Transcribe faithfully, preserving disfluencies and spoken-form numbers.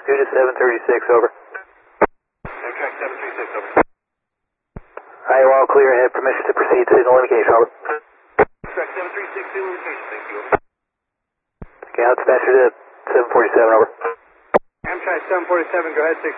Scuda seven thirty-six, over. Amtrak seven three six, over. Alright, we're all clear ahead. Permission to proceed. Signal indication, over. Amtrak seven three six, signal indication, thank you, over. Okay, now dispatcher to seven forty-seven, over. Amtrak seven forty-seven, go ahead, six.